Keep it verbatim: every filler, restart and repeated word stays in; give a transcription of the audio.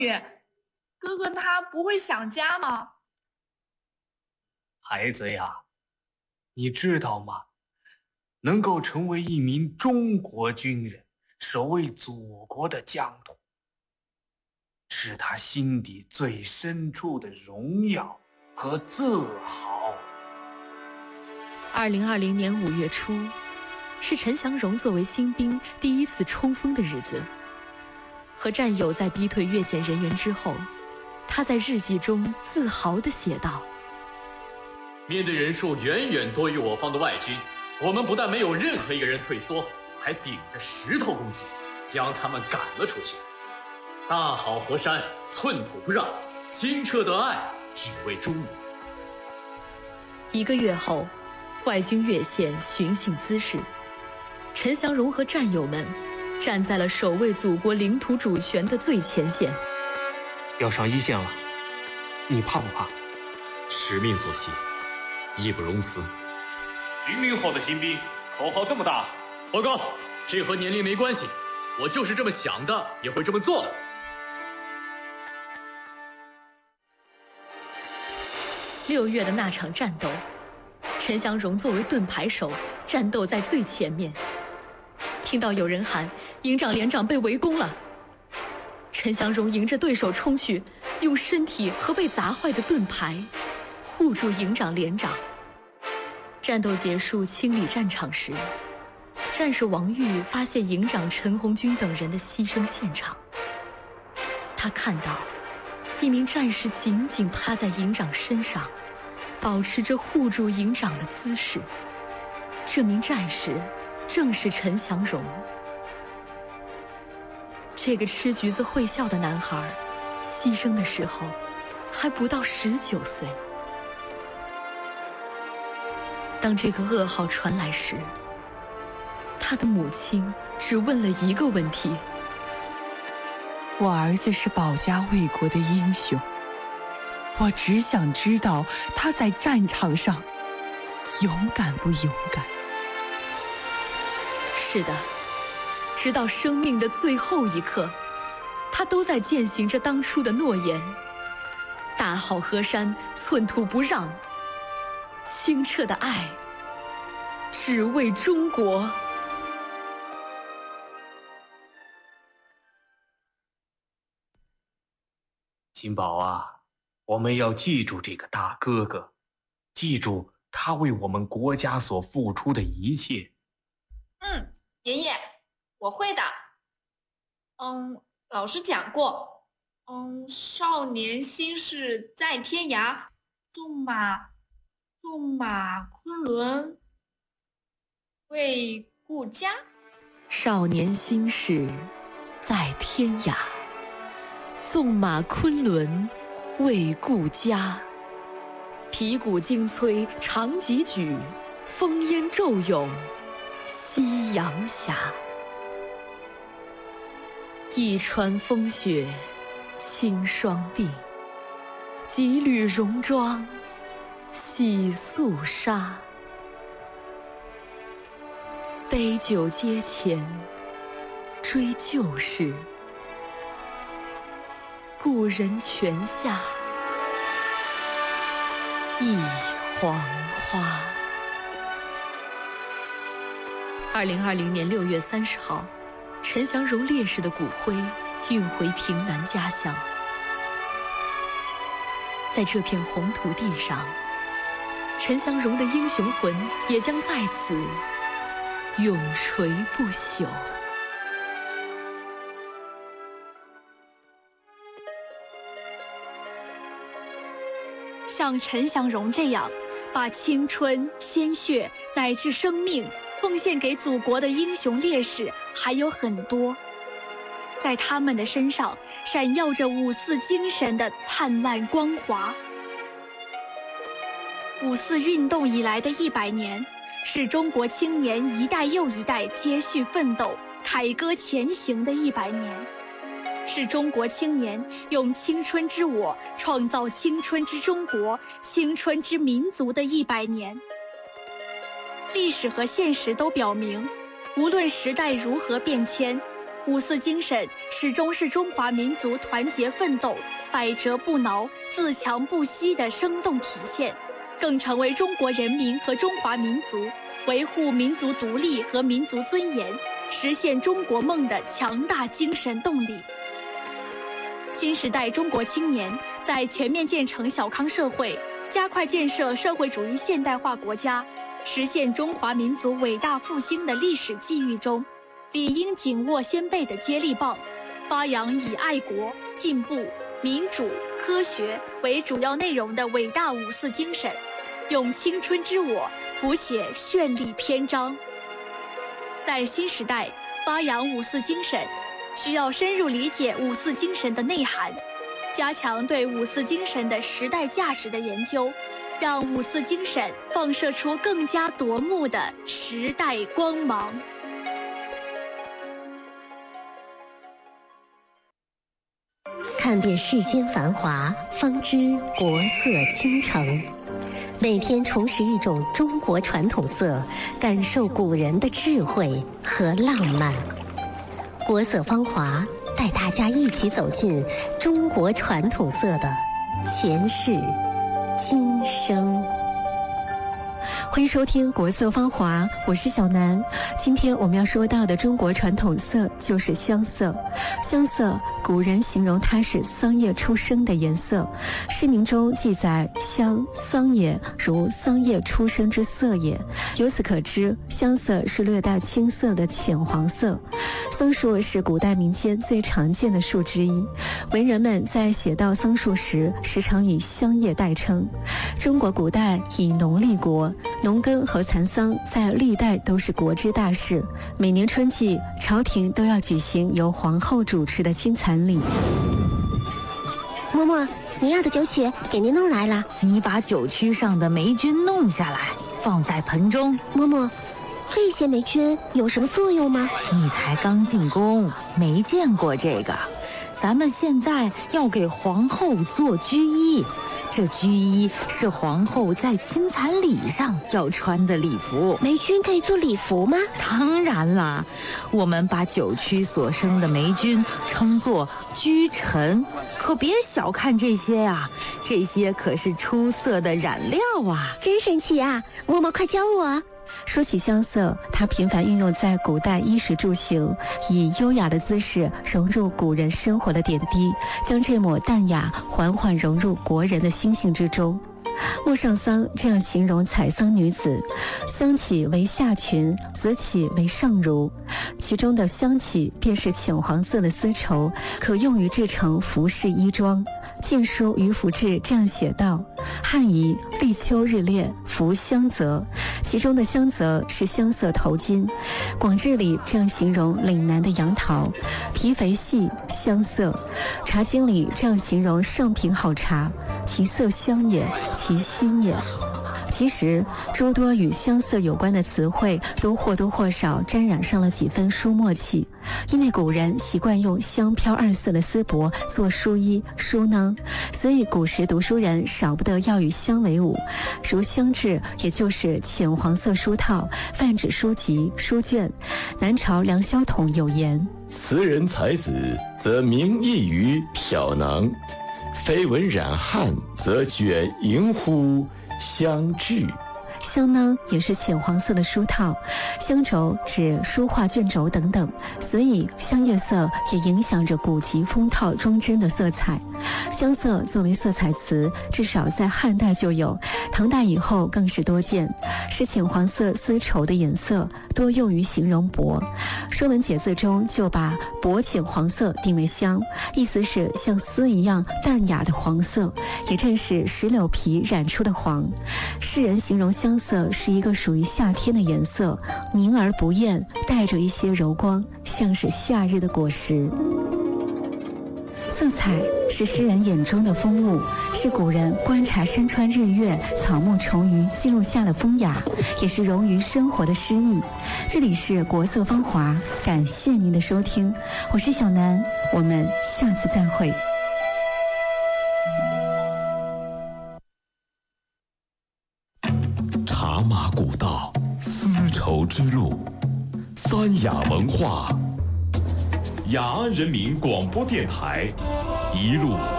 哥哥他不会想家吗？ 孩子呀，你知道吗？能够成为一名中国军人，守卫祖国的疆土，是他心底最深处的荣耀和自豪。 二零二零年五月初，是陈祥荣作为新兵第一次冲锋的日子。和战友在逼退越线人员之后，他在日记中自豪地写道： 面对人数远远多于我方的外军，我们不但没有任何一个人退缩，还顶着石头攻击，将他们赶了出去。大好河山，寸土不让，清澈的爱只为中国。 一个月后，外军越线寻衅滋事，陈祥荣和战友们站在了守卫祖国领土主权的最前线。 要上一线了，你怕不怕？ 使命所系，义不容辞。 零零后的新兵，口号这么大。 报告，这和年龄没关系，我就是这么想的，也会这么做的。 六月的那场战斗，陈祥荣作为盾牌手，战斗在最前面。听到有人喊营长连长被围攻了，陈祥荣迎着对手冲去，用身体和被砸坏的盾牌护住营长连长。战斗结束清理战场时，战士王玉发现营长陈红军等人的牺牲现场。他看到一名战士紧紧趴在营长身上，保持着护住营长的姿势。这名战士正是陈祥荣。这个吃橘子会笑的男孩，牺牲的时候还不到十九岁。当这个噩耗传来时，他的母亲只问了一个问题： 我儿子是保家卫国的英雄，我只想知道他在战场上勇敢不勇敢。 是的，直到生命的最后一刻，他都在践行着当初的诺言。大好河山，寸土不让，清澈的爱只为中国。 金宝啊，我们要记住这个大哥哥，记住他为我们国家所付出的一切。 嗯，爷爷，我会的。嗯，老师讲过，嗯，少年心事在天涯，纵马纵马昆仑为顾家。 少年心事在天涯，纵马昆仑为顾家。皮鼓惊摧长戟举，烽烟骤涌夕阳下。一川风雪清霜鬓，几缕戎装洗肃杀。杯酒阶前追旧事，故人泉下一黄花。二零二零年六月三十号，陈祥荣烈士的骨灰运回平南家乡。在这片红土地上，陈祥荣的英雄魂也将在此永垂不朽。 像陈祥荣这样把青春、鲜血乃至生命奉献给祖国的英雄烈士还有很多，在他们的身上闪耀着五四精神的灿烂光华。五四运动以来的一百年，是中国青年一代又一代接续奋斗、凯歌前行的一百年，是中国青年用青春之我创造青春之中国、青春之民族的一百年。历史和现实都表明，无论时代如何变迁， 五四精神始终是中华民族团结奋斗、百折不挠、自强不息的生动体现，更成为中国人民和中华民族维护民族独立和民族尊严、实现中国梦的强大精神动力。新时代中国青年在全面建成小康社会、加快建设社会主义现代化国家、实现中华民族伟大复兴的历史际遇中，理应紧握先辈的接力棒，发扬以爱国、进步、民主、科学为主要内容的伟大五四精神，用青春之我谱写绚丽篇章。在新时代发扬五四精神，需要深入理解五四精神的内涵，加强对五四精神的时代价值的研究，让五四精神放射出更加夺目的时代光芒。 看遍世间繁华，方知国色倾城。每天重拾一种中国传统色，感受古人的智慧和浪漫。国色芳华带大家一起走进中国传统色的前世今生。 欢迎收听《国色芳华》，我是小南。今天我们要说到的中国传统色就是香色。香色，古人形容它是桑叶出生的颜色。诗名中记载香桑也，如桑叶出生之色也。由此可知，香色是略带青色的浅黄色。桑树是古代民间最常见的树之一，文人们在写到桑树时，时常以香叶代称。中国古代以农立国，农耕和蚕桑在历代都是国之大事。每年春季，朝廷都要举行由皇后主持的金蚕礼。 嬷嬷，您要的酒曲给您弄来了。 你把酒曲上的霉菌弄下来，放在盆中。 嬷嬷，这些霉菌有什么作用吗？ 你才刚进宫，没见过这个。咱们现在要给皇后做绢衣，这绢衣是皇后在金蚕礼上要穿的礼服。 霉菌可以做礼服吗？ 当然啦，我们把酒曲所生的霉菌称作绢尘，可别小看这些啊，这些可是出色的染料啊！ 真神奇啊！嬷嬷快教我。 说起香色，它频繁运用在古代衣食住行，以优雅的姿势融入古人生活的点滴，将这抹淡雅缓缓融入国人的心性之中。陌上桑这样形容采桑女子：香起为下裙，紫起为上襦。其中的香起便是浅黄色的丝绸，可用于制成服饰衣装。《晋书·于服志》这样写道：汉仪立秋日烈，服香泽。其中的香泽是香色头巾。《广志》里这样形容岭南的杨桃：皮肥细，香色。《茶经》里这样形容上品好茶：其色香也，其馨也。其实，诸多与香色有关的词汇都或多或少沾染上了几分书墨气，因为古人习惯用香飘二色的丝帛做书衣、书囊，所以古时读书人少不得要与香为伍。如香质，也就是浅黄色书套，泛指书籍、书卷。南朝梁萧统有言： 词人才子，则名溢于漂囊；非文染汉，则卷盈乎香质。 香囊也是浅黄色的书套，香轴指书画卷轴等等，所以香叶色也影响着古籍封套装帧的色彩。香色作为色彩词，至少在汉代就有，唐代以后更是多见，是浅黄色丝绸的颜色，多用于形容帛。《说文解字》中就把帛浅黄色定为香，意思是像丝一样淡雅的黄色，也正是石榴皮染出的黄。世人形容香色是一个属于夏天的颜色，明而不艳，带着一些柔光，像是夏日的果实。色彩是诗人眼中的风物，是古人观察山川日月、草木虫鱼记录下的风雅，也是融于生活的诗意。这里是国色芳华，感谢您的收听，我是小南，我们下次再会。 茶马古道，丝绸之路，三雅文化雅安人民广播电台，一路